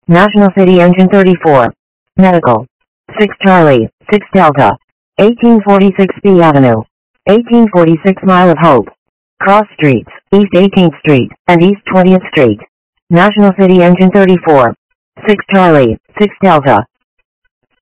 National City Engine 34. Medical. 6 Charlie, 6 Delta. 1846 B Avenue. 1846 Mile of Hope. Cross Streets, East 18th Street, and East 20th Street. National City Engine 34. 6 Charlie, 6 Delta.